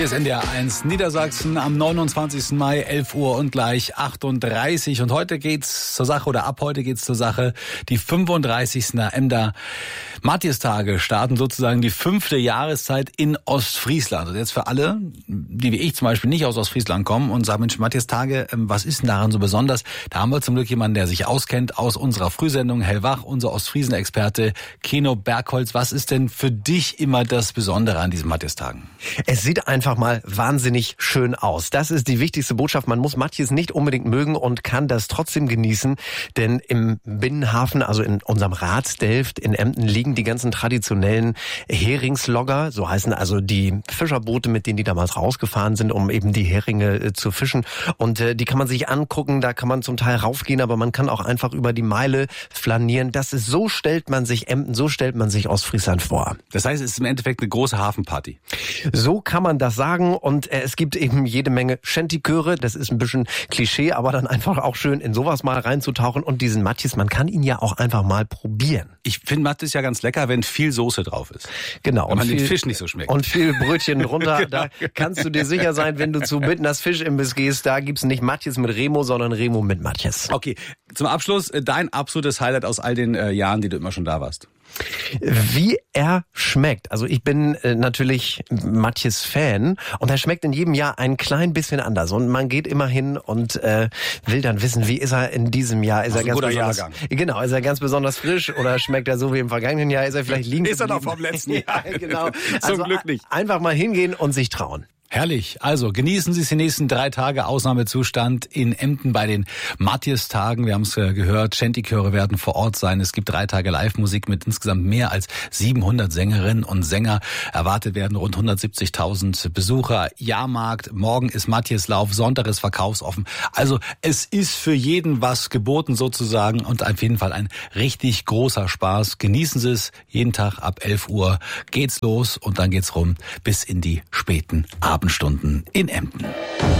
Hier ist NDR 1 Niedersachsen am 29. Mai, 11 Uhr und gleich 38. Und heute geht's zur Sache, oder ab heute geht's zur Sache. Die 35. Emder Matjestage starten sozusagen die 5. Jahreszeit in Ostfriesland. Und jetzt für alle, die wie ich zum Beispiel nicht aus Ostfriesland kommen und sagen, Mensch, Matjestage, was ist denn daran so besonders? Da haben wir zum Glück jemanden, der sich auskennt aus unserer Frühsendung, Hellwach, unser Ostfriesen-Experte Keno Bergholz. Was ist denn für dich immer das Besondere an diesen Matjestagen? Es sieht einfach mal wahnsinnig schön aus. Das ist die wichtigste Botschaft. Man muss Matjes nicht unbedingt mögen und kann das trotzdem genießen. Denn im Binnenhafen, also in unserem Ratsdelft in Emden, liegen die ganzen traditionellen Heringslogger. So heißen also die Fischerboote, mit denen die damals rausgefahren sind, um eben die Heringe zu fischen. Und die kann man sich angucken. Da kann man zum Teil raufgehen, aber man kann auch einfach über die Meile flanieren. Das ist, so stellt man sich Emden, so stellt man sich Ostfriesland vor. Das heißt, es ist im Endeffekt eine große Hafenparty. So kann man das sagen, und es gibt eben jede Menge Shantychöre. Das ist ein bisschen Klischee, aber dann einfach auch schön in sowas mal reinzutauchen. Und diesen Matjes, man kann ihn ja auch einfach mal probieren. Ich finde Matjes ja ganz lecker, wenn viel Soße drauf ist. Genau. Wenn man den Fisch nicht so schmeckt. Und viel Brötchen drunter. Genau. Da kannst du dir sicher sein, wenn du zu Bittners Fischimbiss gehst, da gibt's nicht Matjes mit Remo, sondern Remo mit Matjes. Okay, zum Abschluss dein absolutes Highlight aus all den Jahren, die du immer schon da warst. Wie er schmeckt. Also ich bin natürlich Matjes Fan, und er schmeckt in jedem Jahr ein klein bisschen anders. Und man geht immer hin und will dann wissen, wie ist er in diesem Jahr? Ist er ganz besonders, Jahrgang. Genau, ist er ganz besonders frisch oder schmeckt er so wie im vergangenen Jahr? Ist er vielleicht liegen geblieben? Ist er noch vom letzten Jahr? Ja, genau. Zum Glück nicht. Einfach mal hingehen und sich trauen. Herrlich. Also genießen Sie es die nächsten 3 Tage Ausnahmezustand in Emden bei den Matjestagen. Wir haben es gehört, Shantychöre werden vor Ort sein. Es gibt 3 Tage Live-Musik mit insgesamt mehr als 700 Sängerinnen und Sänger. Erwartet werden rund 170.000 Besucher. Jahrmarkt, morgen ist Matjeslauf, Sonntag ist verkaufsoffen. Also es ist für jeden was geboten sozusagen, und auf jeden Fall ein richtig großer Spaß. Genießen Sie es. Jeden Tag ab 11 Uhr geht's los, und dann geht's rum bis in die späten Abendstunden in Emden.